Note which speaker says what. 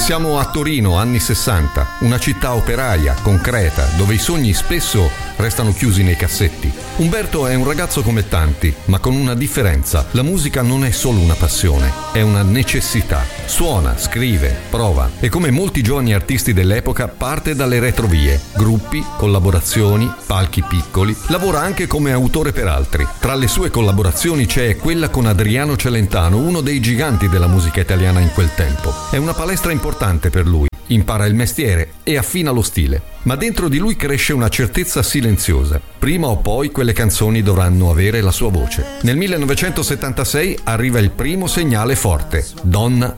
Speaker 1: Siamo a Torino, anni 60, una città operaia, concreta, dove i sogni spesso restano chiusi nei cassetti. Umberto è un ragazzo come tanti, ma con una differenza. La musica non è solo una passione, è una necessità. Suona, scrive, prova e come molti giovani artisti dell'epoca parte dalle retrovie, gruppi, collaborazioni, palchi piccoli, lavora anche come autore per altri. Tra le sue collaborazioni c'è quella con Adriano Celentano, uno dei giganti della musica italiana in quel tempo. È una palestra importante per lui. Impara il mestiere e affina lo stile, ma dentro di lui cresce una certezza silenziosa. Prima o poi quelle canzoni dovranno avere la sua voce. Nel 1976 arriva il primo segnale forte, Donna